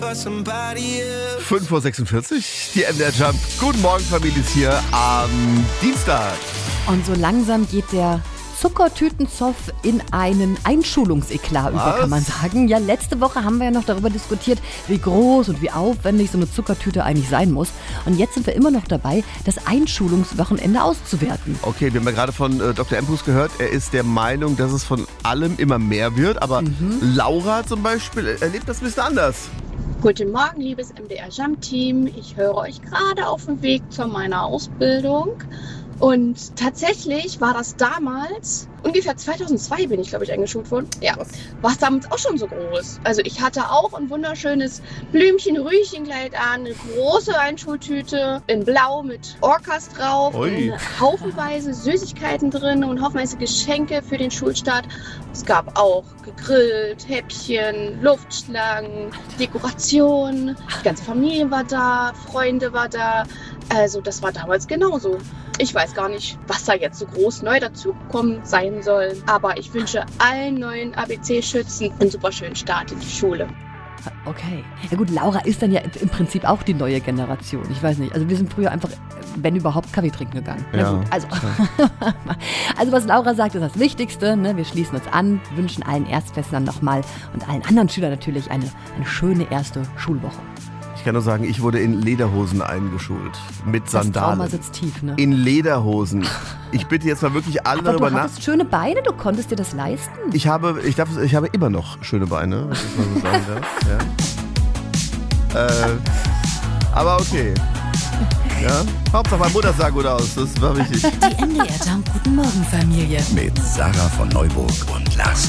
5:46 Uhr, die MDR Jump. Guten Morgen, Familie, ist hier am Dienstag. Und so langsam geht der Zuckertütenzoff in einen Einschulungseklat über, kann man sagen. Ja, letzte Woche haben wir ja noch darüber diskutiert, wie groß und wie aufwendig so eine Zuckertüte eigentlich sein muss. Und jetzt sind wir immer noch dabei, das Einschulungswochenende auszuwerten. Okay, wir haben ja gerade von Dr. Empus gehört, er ist der Meinung, dass es von allem immer mehr wird. Aber Laura zum Beispiel erlebt das ein bisschen anders. Guten Morgen, liebes MDR Jump-Team. Ich höre euch gerade auf dem Weg zu meiner Ausbildung. Und tatsächlich war das damals, ungefähr 2002 bin ich, glaube ich, eingeschult worden. Ja, war es damals auch schon so groß. Also ich hatte auch ein wunderschönes Blümchen-Rüchenkleid an, eine große Einschultüte in Blau mit Orcas drauf, und haufenweise Süßigkeiten drin und haufenweise Geschenke für den Schulstart. Es gab auch gegrillt, Häppchen, Luftschlangen, Dekoration. Die ganze Familie war da, Freunde war da. Also das war damals genauso. Ich weiß gar nicht, was da jetzt so groß neu dazugekommen sein soll. Aber ich wünsche allen neuen ABC-Schützen einen super schönen Start in die Schule. Okay. Ja gut, Laura ist dann ja im Prinzip auch die neue Generation. Ich weiß nicht. Also wir sind früher einfach, wenn überhaupt, Kaffee trinken gegangen. Ja. Gut, also was Laura sagt, ist das Wichtigste. Ne? Wir schließen uns an, wünschen allen Erstklässlern nochmal und allen anderen Schülern natürlich eine schöne erste Schulwoche. Ich kann nur sagen, ich wurde in Lederhosen eingeschult. Mit Sandalen. Das Trauma sitzt tief, ne? In Lederhosen. Ich bitte jetzt mal wirklich alle darüber nach. Du hattest schöne Beine, du konntest dir das leisten? Ich habe immer noch schöne Beine, was ich mal so sagen darf. Ja. Aber okay. Ja? Hauptsache meine Mutter sah gut aus, das war wichtig. Die MDR Jump Guten Morgen Familie. Mit Sarah von Neuburg und Lars